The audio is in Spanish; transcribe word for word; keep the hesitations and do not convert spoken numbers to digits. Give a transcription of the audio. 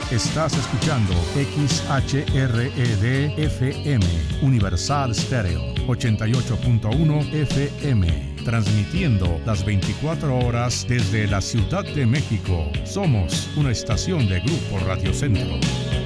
Estás escuchando X H R E D F M, Universal Stereo, ochenta y ocho punto uno F M. Transmitiendo las veinticuatro horas desde la Ciudad de México. Somos una estación de Grupo Radio Centro.